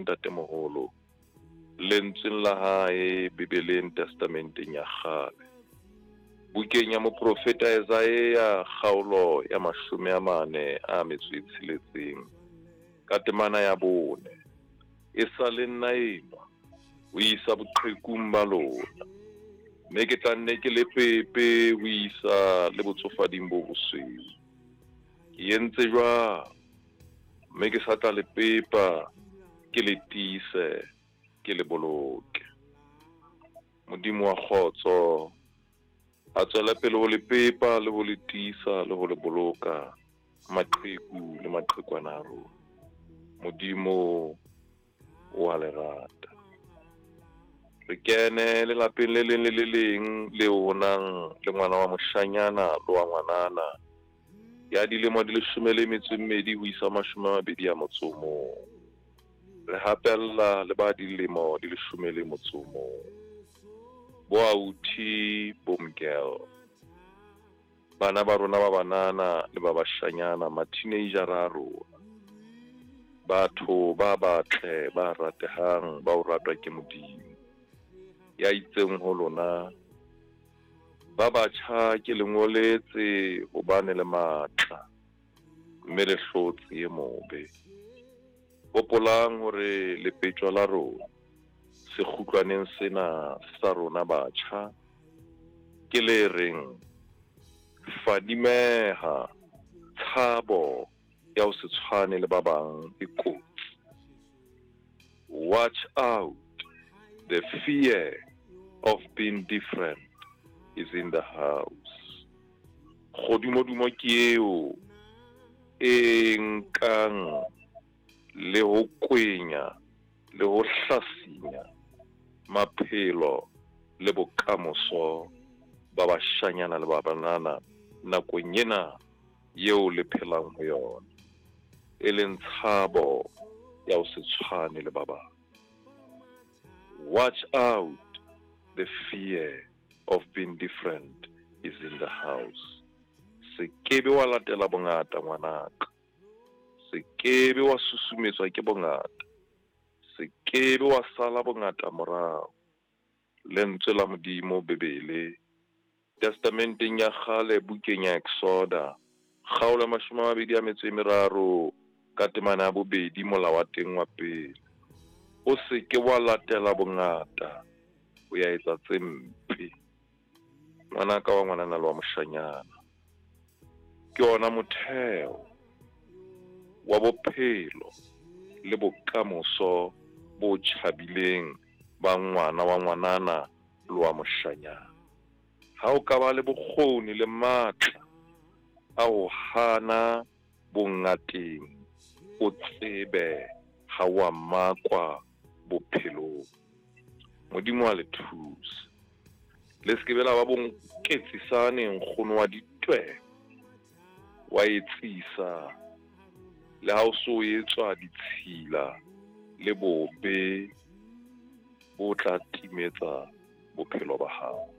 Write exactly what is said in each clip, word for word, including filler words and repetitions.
ntatemoholo lentsweng la hae Bibeleng Testamenteng ya kgale. Bukeng ya moprofeta Isaiah kgaolo ya mashome a mane a metso e tsheletseng ka temana ya bone. E sa le nna enwa o isa boqhekung ba lona, mme ke tla nne ke le pepe ho isa le botsofading bo bosweu. Ke entse jwang, mme ke sa tla le pepa ke le tiise ke le boloke. Modimo wa kgotso a tswela pele ho le pepa le ho le tiisa le ho le boloka maqheku le maqhekwana a rona. Modimo wa le rata. Re kene le lapeng le leng le le leng le ho nang le ngwana wa moshanyana le wa ngwanana ya dilemo di leshome le metso e mmedi ho isa mashome a mabedi ya motso o mong. Re hapella le ba dilemo di leshome le motso o mong. Bo authi bo mgel, bana ba rona ba banana le ba bashanyana, ma-teenager a rona, batho ba batle ba ratehang ba o ratwa ke Modimo ya itseng ho lona. Ba batjha ke lengoletse hobane le matla mme le hlotse e mobe. Hopolang hore lepetjo la rona sekgutlwaneng sena sa rona batjha ke le reng fadimeha, tshabo ya ho se tshwane le ba bang e kotsi. Watch out, the fear of being different is in the house. Kgodimo-dumo ke eo e nkang le ho kwenya le ho hlasinya maphelo le bokamoso ba bashanyana le ba banana nakong ena yeo le phelang ho yona, e leng tshabo ya ho se tshwane le ba bang. Watch out, the fear of being different is in the house. Se kebe wa latela bongata ngwanaka, se kebe wa susumetswa ke bongata, se kebe wa sala bongata morao. Lentswe la Modimo Bebele Testamenteng ya kgale bukeng ya Exoda kgaolo ya mashome a mabedi a metso e meraro ka temana ya bobedi mola wa teng wa pele. O se ke wa latela bongata o ya etsa tse mpe. Ngwanaka wa ngwanana le wa moshanyana ke ona motheo wa bophelo le bokamoso bo tjhabileng ba ngwana wa ngwanana le wa moshanyana. Ha o ka ba le bokgoni le matla a ho hana bongateng, o tsebe ha wa makwa bophelong. Modimo a le thuse. Le skebela ba bonketsisane nkgono wa ditwe wa etsisa le ha o so etswa ditshila le bobe bo tla timetsa bophelo ba hao.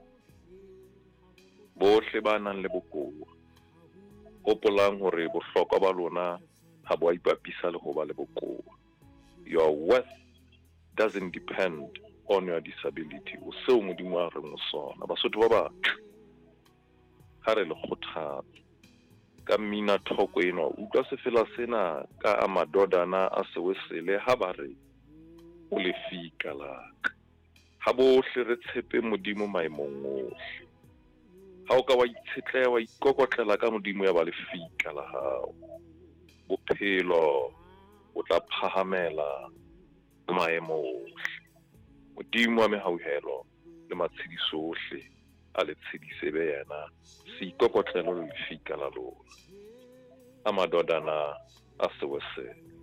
Bohle ba nang le bokowa hopolang hore bohlokwa ba lona ha bo ipapisa le ho ba le bokowa. Your worth doesn't depend on your disability. O seo Modimo a reng o sona. Basotho ba batle ha re le kgothatsa ka mmina thoko ena, utlwa sefela sena ka amadodana a sewesele ha ba re o le fika laka. Ha bohle re tshepe Modimo maemong ohle. Ha o ka wa itshetleha wa ikokotlela ka Modimo ya ba le fika la hao, bophelo o tla phahamela maemo ohle. Modimo wa mehauhelo le matshediso ohle a le tshedise be yena se ikokotlelo le fika la lona. Amadodana a sewesele.